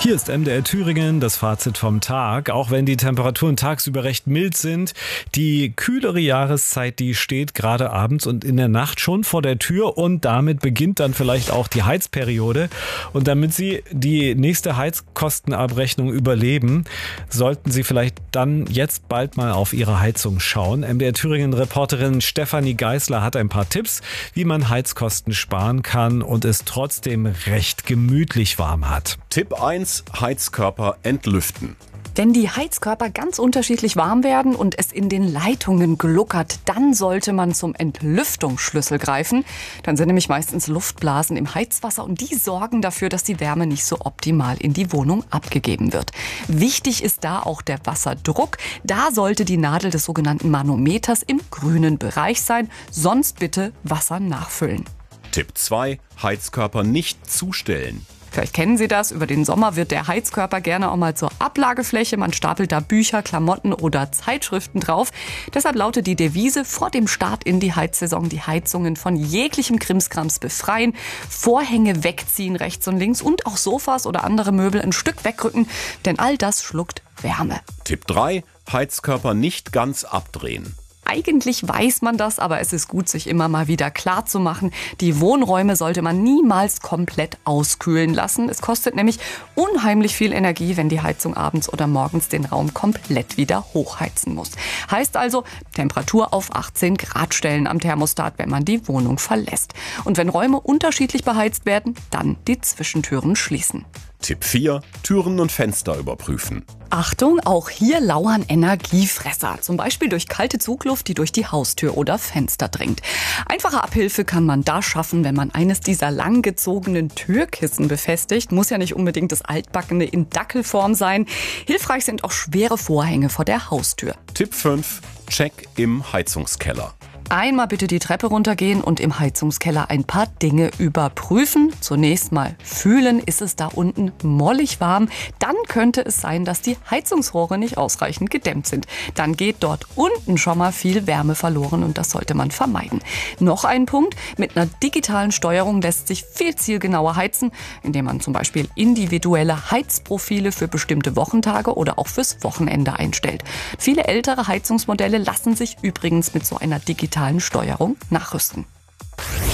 Hier ist MDR Thüringen, das Fazit vom Tag. Auch wenn die Temperaturen tagsüber recht mild sind, die kühlere Jahreszeit, die steht gerade abends und in der Nacht schon vor der Tür und damit beginnt dann vielleicht auch die Heizperiode. Und damit Sie die nächste Heizkostenabrechnung überleben, sollten Sie vielleicht dann jetzt bald mal auf Ihre Heizung schauen. MDR Thüringen-Reporterin Stefanie Geisler hat ein paar Tipps, wie man Heizkosten sparen kann und es trotzdem recht gemütlich warm hat. Tipp 1: Heizkörper entlüften. Wenn die Heizkörper ganz unterschiedlich warm werden und es in den Leitungen gluckert, dann sollte man zum Entlüftungsschlüssel greifen. Dann sind nämlich meistens Luftblasen im Heizwasser und die sorgen dafür, dass die Wärme nicht so optimal in die Wohnung abgegeben wird. Wichtig ist da auch der Wasserdruck. Da sollte die Nadel des sogenannten Manometers im grünen Bereich sein, sonst bitte Wasser nachfüllen. Tipp 2: Heizkörper nicht zustellen. Vielleicht kennen Sie das, über den Sommer wird der Heizkörper gerne auch mal zur Ablagefläche. Man stapelt da Bücher, Klamotten oder Zeitschriften drauf. Deshalb lautet die Devise vor dem Start in die Heizsaison: die Heizungen von jeglichem Krimskrams befreien, Vorhänge wegziehen rechts und links und auch Sofas oder andere Möbel ein Stück wegrücken, denn all das schluckt Wärme. Tipp 3: Heizkörper nicht ganz abdrehen. Eigentlich weiß man das, aber es ist gut, sich immer mal wieder klar zu machen. Die Wohnräume sollte man niemals komplett auskühlen lassen. Es kostet nämlich unheimlich viel Energie, wenn die Heizung abends oder morgens den Raum komplett wieder hochheizen muss. Heißt also, Temperatur auf 18 Grad stellen am Thermostat, wenn man die Wohnung verlässt. Und wenn Räume unterschiedlich beheizt werden, dann die Zwischentüren schließen. Tipp 4: Türen und Fenster überprüfen. Achtung, auch hier lauern Energiefresser. Zum Beispiel durch kalte Zugluft, die durch die Haustür oder Fenster dringt. Einfache Abhilfe kann man da schaffen, wenn man eines dieser langgezogenen Türkissen befestigt. Muss ja nicht unbedingt das altbackene in Dackelform sein. Hilfreich sind auch schwere Vorhänge vor der Haustür. Tipp 5: Check im Heizungskeller. Einmal bitte die Treppe runtergehen und im Heizungskeller ein paar Dinge überprüfen. Zunächst mal fühlen, ist es da unten mollig warm? Dann könnte es sein, dass die Heizungsrohre nicht ausreichend gedämmt sind. Dann geht dort unten schon mal viel Wärme verloren und das sollte man vermeiden. Noch ein Punkt: Mit einer digitalen Steuerung lässt sich viel zielgenauer heizen, indem man zum Beispiel individuelle Heizprofile für bestimmte Wochentage oder auch fürs Wochenende einstellt. Viele ältere Heizungsmodelle lassen sich übrigens mit so einer digitalen Steuerung nachrüsten.